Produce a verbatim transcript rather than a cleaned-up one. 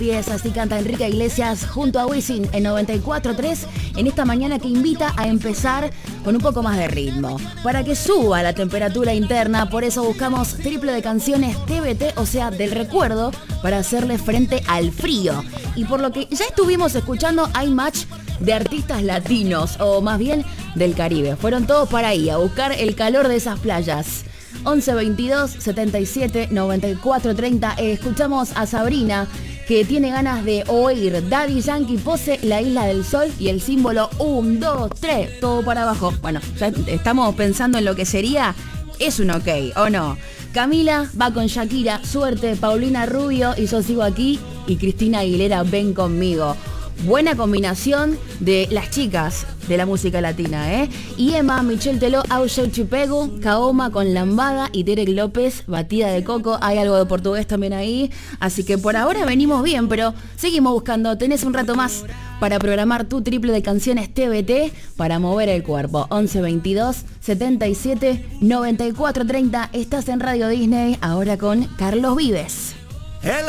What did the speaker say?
Así canta Enrique Iglesias junto a Wisin en noventa y cuatro punto tres en esta mañana que invita a empezar con un poco más de ritmo para que suba la temperatura interna. Por eso buscamos triple de canciones T B T, o sea, del recuerdo, para hacerle frente al frío. Y por lo que ya estuvimos escuchando, hay match de artistas latinos, o más bien del Caribe. Fueron todos para ahí, a buscar el calor de esas playas. once veintidós setenta y siete noventa y cuatro treinta. Eh, escuchamos a Sabrina, que tiene ganas de oír Daddy Yankee, Pose, La Isla del Sol y el símbolo uno, dos, tres, todo para abajo. Bueno, ya estamos pensando en lo que sería. Es un ok, ¿o no? Camila va con Shakira, Suerte, Paulina Rubio y Yo Sigo Aquí, y Cristina Aguilera, Ven Conmigo. Buena combinación de las chicas de la música latina, ¿eh? Y Emma, Michelle Teló, Auxeu Chipego, Kaoma con Lambada y Derek López, Batida de Coco. Hay algo de portugués también ahí. Así que por ahora venimos bien, pero seguimos buscando. Tenés un rato más para programar tu triple de canciones T B T para mover el cuerpo. once veintidós setenta y siete noventa y cuatro treinta. Estás en Radio Disney, ahora con Carlos Vives. El